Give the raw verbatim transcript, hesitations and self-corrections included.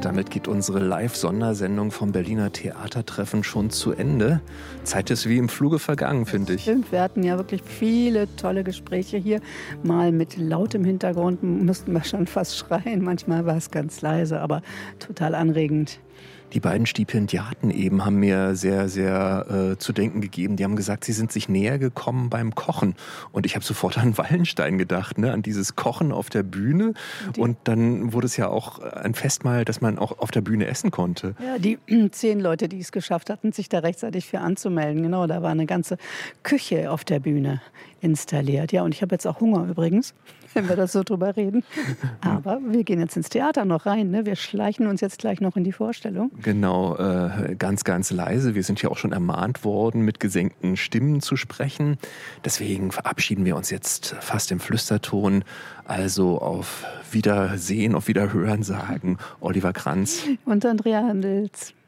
damit geht unsere Live-Sondersendung vom Berliner Theatertreffen schon zu Ende. Zeit ist wie im Fluge vergangen, finde ich. Stimmt, wir hatten ja wirklich viele tolle Gespräche hier. Mal mit lautem Hintergrund mussten wir schon fast schreien. Manchmal war es ganz leise, aber total anregend. Die beiden Stipendiaten eben haben mir sehr, sehr äh, zu denken gegeben. Die haben gesagt, sie sind sich näher gekommen beim Kochen. Und ich habe sofort an Wallenstein gedacht, ne? An dieses Kochen auf der Bühne. Und, und dann wurde es ja auch ein Festmahl, dass man auch auf der Bühne essen konnte. Ja, die zehn Leute, die es geschafft hatten, sich da rechtzeitig für anzumelden. Genau, da war eine ganze Küche auf der Bühne installiert. Ja, und ich habe jetzt auch Hunger übrigens, wenn wir das so drüber reden. Aber wir gehen jetzt ins Theater noch rein. Ne? Wir schleichen uns jetzt gleich noch in die Vorstellung. Genau, äh, ganz, ganz leise. Wir sind ja auch schon ermahnt worden, mit gesenkten Stimmen zu sprechen. Deswegen verabschieden wir uns jetzt fast im Flüsterton. Also auf Wiedersehen, auf Wiederhören sagen Oliver Kranz und Andrea Handels.